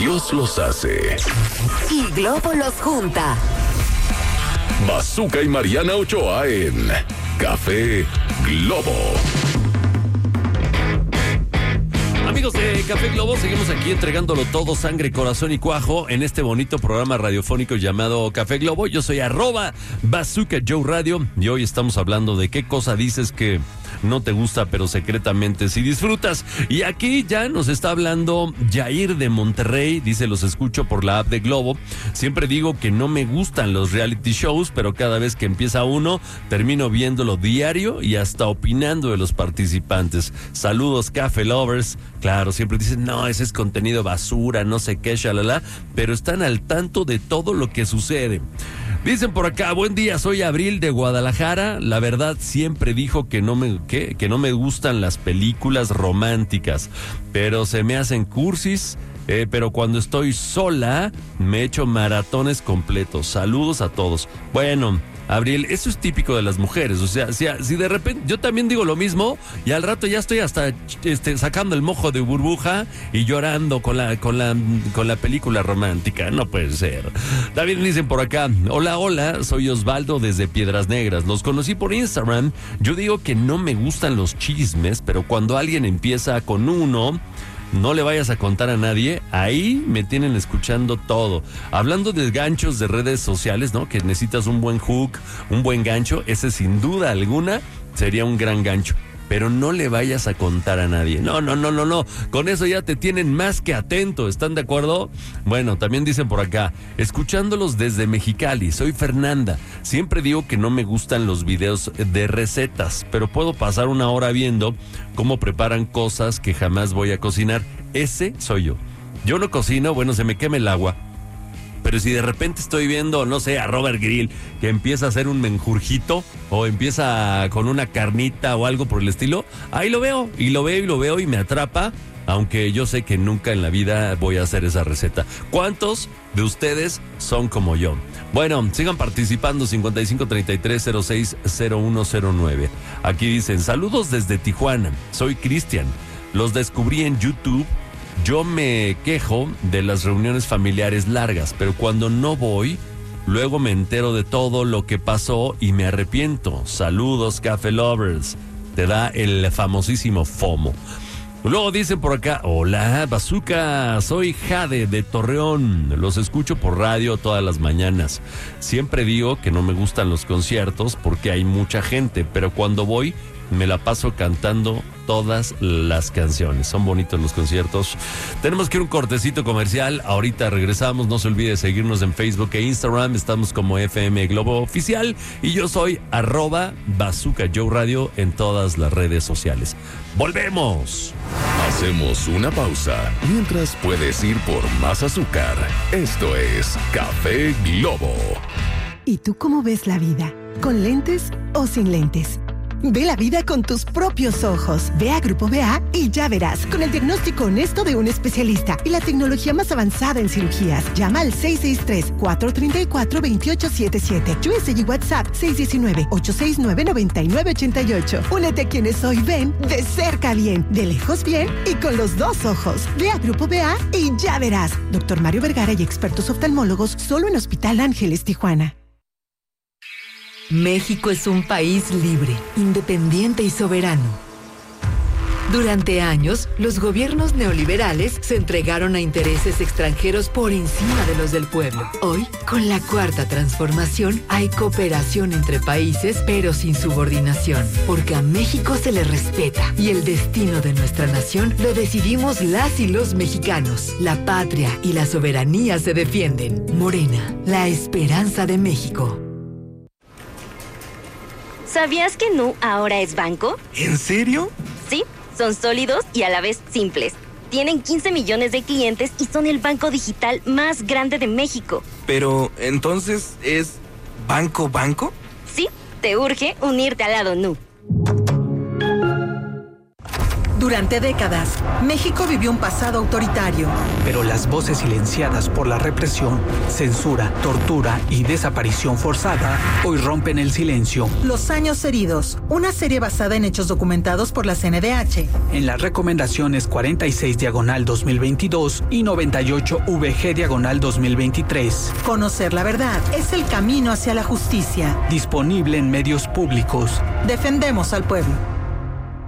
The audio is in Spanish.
Dios los hace y Globo los junta. Bazooka y Mariana Ochoa en Café Globo. Amigos de Café Globo, seguimos aquí entregándolo todo, sangre, corazón y cuajo en este bonito programa radiofónico llamado Café Globo. Yo soy @Bazooka Joe Radio y hoy estamos hablando de qué cosa dices que no te gusta, pero secretamente sí disfrutas. Y aquí ya nos está hablando Jair de Monterrey, dice: los escucho por la app de Globo. Siempre digo que no me gustan los reality shows, pero cada vez que empieza uno, termino viéndolo diario y hasta opinando de los participantes. Saludos, Café Lovers. Claro, siempre dicen, no, ese es contenido basura, no sé qué, shalala, pero están al tanto de todo lo que sucede. Dicen por acá: buen día, soy Abril de Guadalajara. La verdad, siempre dijo que no me gustan las películas románticas, pero se me hacen cursis. Pero cuando estoy sola, me echo maratones completos. Saludos a todos. Bueno, Abril, eso es típico de las mujeres. O sea, si de repente yo también digo lo mismo y al rato ya estoy hasta sacando el mojo de burbuja y llorando con la película romántica. No puede ser. También dicen por acá: hola, soy Osvaldo desde Piedras Negras. Los conocí por Instagram. Yo digo que no me gustan los chismes, pero cuando alguien empieza con uno, no le vayas a contar a nadie. Ahí me tienen escuchando todo. Hablando de ganchos de redes sociales, ¿no? Que necesitas un buen hook, un buen gancho. Ese sin duda alguna sería un gran gancho. Pero no le vayas a contar a nadie. No. Con eso ya te tienen más que atento. ¿Están de acuerdo? Bueno, también dicen por acá: escuchándolos desde Mexicali. Soy Fernanda. Siempre digo que no me gustan los videos de recetas, pero puedo pasar una hora viendo cómo preparan cosas que jamás voy a cocinar. Ese soy yo. Yo no cocino, bueno, se me quema el agua. Pero si de repente estoy viendo, no sé, a Robert Grill, que empieza a hacer un menjurjito o empieza con una carnita o algo por el estilo, ahí lo veo y me atrapa, aunque yo sé que nunca en la vida voy a hacer esa receta. ¿Cuántos de ustedes son como yo? Bueno, sigan participando. 5533060109. Aquí dicen: saludos desde Tijuana, soy Cristian, los descubrí en YouTube. Yo me quejo de las reuniones familiares largas, pero cuando no voy, luego me entero de todo lo que pasó y me arrepiento. Saludos, Café Lovers. Te da el famosísimo FOMO. Luego dicen por acá: hola, Bazooka, soy Jade de Torreón. Los escucho por radio todas las mañanas. Siempre digo que no me gustan los conciertos porque hay mucha gente, pero cuando voy me la paso cantando todas las canciones. Son bonitos los conciertos. Tenemos que ir a un cortecito comercial. Ahorita regresamos. No se olvide seguirnos en Facebook e Instagram. Estamos como FM Globo Oficial. Y yo soy @Bazooka Joe Radio en todas las redes sociales. ¡Volvemos! Hacemos una pausa mientras puedes ir por más azúcar. Esto es Café Globo. ¿Y tú cómo ves la vida? ¿Con lentes o sin lentes? Ve la vida con tus propios ojos. Ve a Grupo BA y ya verás, con el diagnóstico honesto de un especialista y la tecnología más avanzada en cirugías. Llama al 663-434-2877. USA y WhatsApp 619-869-9988. Únete a quienes hoy ven de cerca bien, de lejos bien y con los dos ojos. Ve a Grupo BA y ya verás. Dr. Mario Vergara y expertos oftalmólogos solo en Hospital Ángeles, Tijuana. México es un país libre, independiente y soberano. Durante años, los gobiernos neoliberales se entregaron a intereses extranjeros por encima de los del pueblo. Hoy, con la Cuarta Transformación, hay cooperación entre países, pero sin subordinación, porque a México se le respeta y el destino de nuestra nación lo decidimos las y los mexicanos. La patria y la soberanía se defienden. Morena, la esperanza de México. ¿Sabías que Nu ahora es banco? ¿En serio? Sí, son sólidos y a la vez simples. Tienen 15 millones de clientes y son el banco digital más grande de México. Pero, ¿entonces es banco? Sí, te urge unirte al lado Nu. Durante décadas, México vivió un pasado autoritario. Pero las voces silenciadas por la represión, censura, tortura y desaparición forzada hoy rompen el silencio. Los años heridos, una serie basada en hechos documentados por la CNDH. En las recomendaciones 46/2022 y 98/VG/2023. Conocer la verdad es el camino hacia la justicia. Disponible en medios públicos. Defendemos al pueblo.